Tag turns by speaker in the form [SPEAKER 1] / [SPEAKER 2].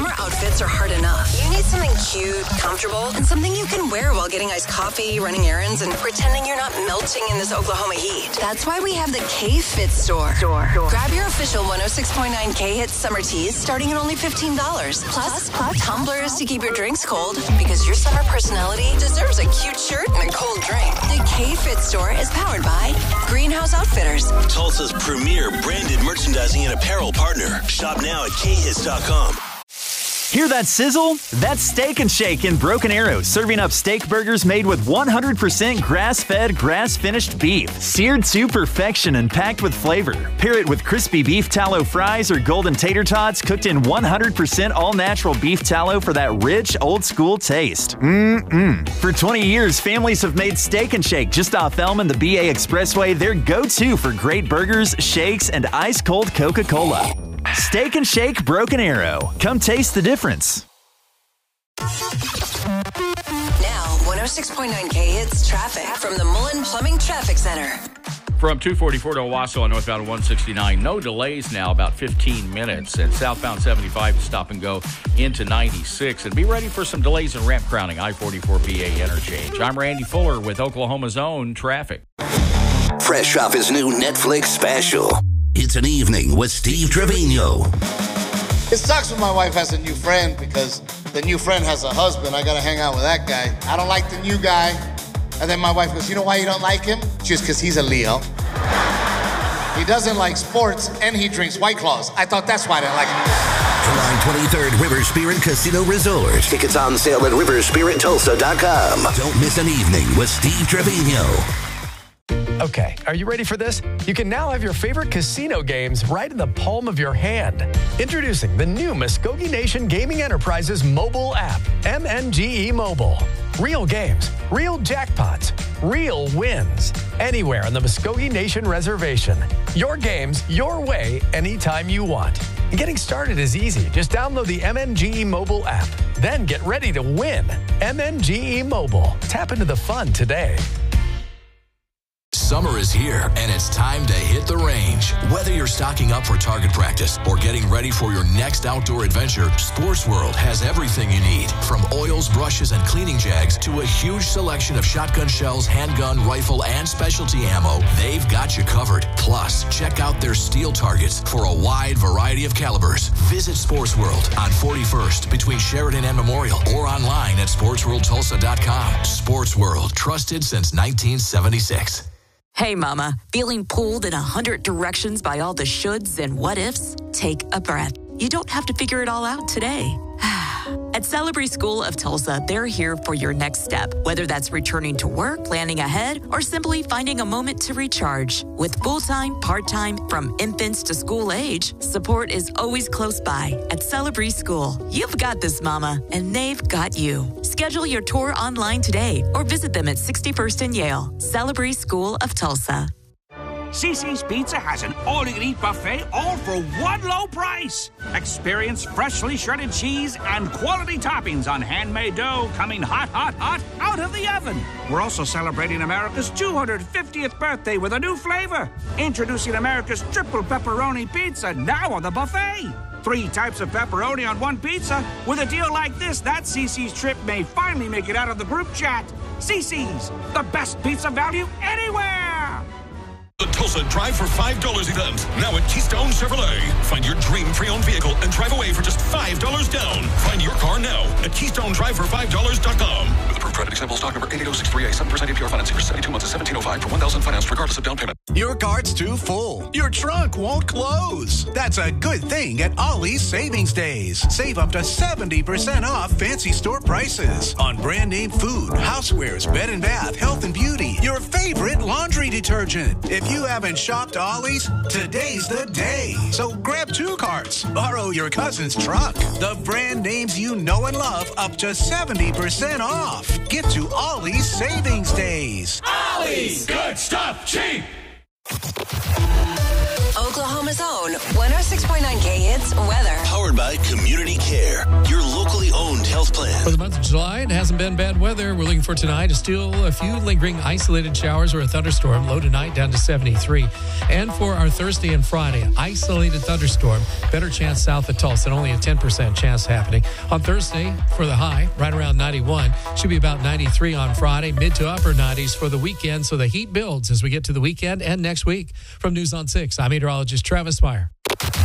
[SPEAKER 1] Summer outfits are hard enough. You need something cute, comfortable, and something you can wear while getting iced coffee, running errands, and pretending you're not melting in this Oklahoma heat. That's why we have the K-Fit store. Grab your official 106.9 K-Hits summer tees starting at only $15. Plus tumblers to keep your drinks cold, because your summer personality deserves a cute shirt and a cold drink. The K-Fit store is powered by Greenhouse Outfitters,
[SPEAKER 2] Tulsa's premier branded merchandising and apparel partner. Shop now at khits.com.
[SPEAKER 3] Hear that sizzle? That's Steak and Shake in Broken Arrow, serving up steak burgers made with 100% grass-fed, grass-finished beef, seared to perfection and packed with flavor. Pair it with crispy beef tallow fries or golden tater tots cooked in 100% all-natural beef tallow for that rich, old-school taste. For 20 years, families have made Steak and Shake just off Elm and the BA Expressway their go-to for great burgers, shakes, and ice-cold Coca-Cola. Steak and Shake Broken Arrow. Come taste the difference.
[SPEAKER 1] Now, 106.9 K-Hits traffic from the Mullen Plumbing Traffic Center.
[SPEAKER 4] From 244 to Owasso on northbound 169, no delays now, about 15 minutes. And southbound 75 is stop and go into 96. And be ready for some delays in ramp crowning, I-44BA interchange. I'm Randy Fuller with Oklahoma's own traffic.
[SPEAKER 5] Fresh off his new Netflix special, it's An Evening with Steve Trevino.
[SPEAKER 6] It sucks when my wife has a new friend because the new friend has a husband. I gotta hang out with that guy. I don't like the new guy. And then my wife goes, you know why you don't like him? Just because he's a Leo. He doesn't like sports and he drinks White Claws. I thought that's why I didn't like him.
[SPEAKER 5] July 23rd, River Spirit Casino Resort. Tickets on sale at riverspirittulsa.com. Don't miss An Evening with Steve Trevino.
[SPEAKER 7] Okay, are you ready for this? You can now have your favorite casino games right in the palm of your hand. Introducing the new Muskogee Nation Gaming Enterprises mobile app, MNGE Mobile. Real games, real jackpots, real wins. Anywhere on the Muskogee Nation Reservation. Your games, your way, anytime you want. And getting started is easy. Just download the MNGE Mobile app. Then get ready to win. MNGE Mobile. Tap into the fun today.
[SPEAKER 8] Summer is here, and it's time to hit the range. Whether you're stocking up for target practice or getting ready for your next outdoor adventure, Sports World has everything you need. From oils, brushes, and cleaning jags to a huge selection of shotgun shells, handgun, rifle, and specialty ammo, they've got you covered. Plus, check out their steel targets for a wide variety of calibers. Visit Sports World on 41st between Sheridan and Memorial or online at sportsworldtulsa.com. Sports World, trusted since 1976.
[SPEAKER 9] Hey, Mama, feeling pulled in 100 directions by all the shoulds and what ifs? Take a breath. You don't have to figure it all out today. At Celebrity School of Tulsa, they're here for your next step, whether that's returning to work, planning ahead, or simply finding a moment to recharge. With full-time, part-time, from infants to school age, support is always close by at Celebrity School. You've got this, Mama, and they've got you. Schedule your tour online today or visit them at 61st and Yale. Celebrity School of Tulsa.
[SPEAKER 10] CiCi's Pizza has an all-you-can-eat buffet, all for one low price. Experience freshly shredded cheese and quality toppings on handmade dough coming hot, hot, hot out of the oven. We're also celebrating America's 250th birthday with a new flavor. Introducing America's triple pepperoni pizza, now on the buffet. 3 types of pepperoni on one pizza. With a deal like this, that CiCi's trip may finally make it out of the group chat. CiCi's, the best pizza value anywhere.
[SPEAKER 11] The Tulsa Drive for $5 event, now at Keystone Chevrolet. Find your dream pre-owned vehicle and drive away for just $5 down. Find your car now at KeystoneDriveFor5.com. With approved credit example stock number 88063A, 7% APR financing for 72 months at $1,705 for $1,000 financed regardless of down payment.
[SPEAKER 12] Your cart's too full. Your trunk won't close. That's a good thing at Ollie's Savings Days. Save up to 70% off fancy store prices on brand name food, housewares, bed and bath, health and beauty, your favorite laundry detergent. If you haven't shopped Ollie's, today's the day. So grab 2 carts. Borrow your cousin's truck. The brand names you know and love up to 70% off. Get to Ollie's Savings Days.
[SPEAKER 11] Ollie's, good stuff, cheap.
[SPEAKER 1] Oklahoma's own 106.9 K-Hits weather.
[SPEAKER 2] Powered by Community Care, your locally owned Health Plan.
[SPEAKER 13] For the month of July, it hasn't been bad weather. We're looking for tonight. Still a few lingering isolated showers or a thunderstorm. Low tonight down to 73. And for our Thursday and Friday, isolated thunderstorm. Better chance south of Tulsa, and only a 10% chance happening. On Thursday, for the high, right around 91. Should be about 93 on Friday. Mid to upper 90s for the weekend. So the heat builds as we get to the weekend and next week. From News on 6, I'm meteorologist Travis Meyer.